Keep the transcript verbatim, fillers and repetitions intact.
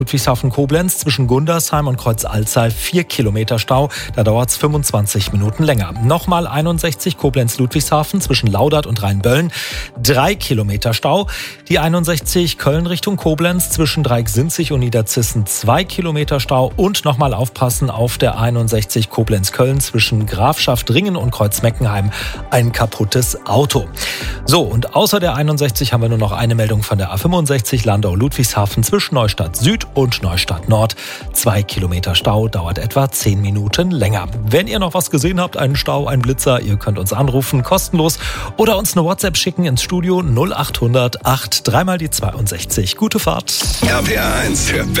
Ludwigshafen-Koblenz zwischen Gundersheim und Kreuz-Alzey vier Kilometer Stau. Da dauert es fünfundzwanzig Minuten länger. Nochmal einundsechzig Koblenz-Ludwigshafen zwischen Laudert und Rheinböllen. drei Kilometer Stau. Die einundsechzig Köln Richtung Koblenz zwischen Dreieck-Sinzig und Niederzissen zwei Kilometer Stau. Und nochmal aufpassen auf der einundsechzig Koblenz-Köln zwischen Grafschaft-Ringen und Kreuz-Meckenheim. Ein kaputtes Auto. So, und außer der einundsechzig haben wir nur noch eine Meldung von der A fünfundsechzig Landau-Ludwigshafen zwischen Neustadt Süd und Neustadt Nord. Zwei Kilometer Stau, dauert etwa zehn Minuten länger. Wenn ihr noch was gesehen habt, einen Stau, einen Blitzer, ihr könnt uns anrufen, kostenlos, oder uns eine WhatsApp schicken ins Studio null acht hundert acht, dreimal die zweiundsechzig. Gute Fahrt. R P R eins für